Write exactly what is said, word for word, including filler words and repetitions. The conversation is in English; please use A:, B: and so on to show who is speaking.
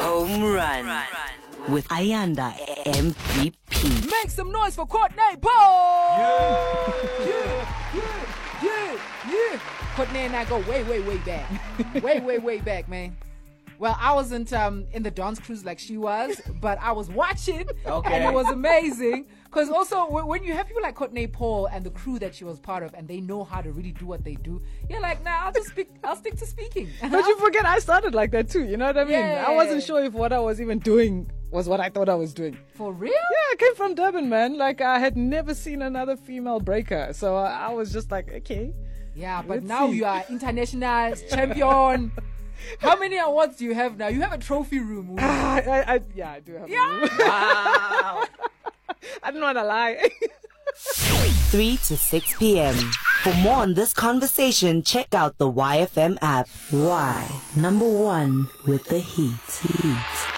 A: Home Run with Ayanda M V P.
B: Make some noise for Courtney Paul! Yeah, yeah, yeah, yeah, yeah. Courtney and I go way, way, way back. way, way, way back, man. Well, I wasn't um, in the dance cruise like she was, but I was watching, okay. And it was amazing. Because also, when you have people like Courtney Paul and the crew that she was part of, and they know how to really do what they do, you're like, nah, I'll just speak. I'll stick to speaking.
C: But you forget, I started like that too. You know what I mean?
B: Yeah.
C: I wasn't sure if what I was even doing was what I thought I was doing.
B: For real?
C: Yeah, I came from Durban, man. Like, I had never seen another female breaker, so I, I was just like, okay.
B: Yeah, but now see. You are international champion. How many awards do you have now? You have a trophy room.
C: I, I, I, yeah, I do have
B: yeah.
C: a room.
B: Wow.
C: I don't want to lie.
A: three to six p.m. For more on this conversation, check out the Y F M app. Y, number one with the heat. heat.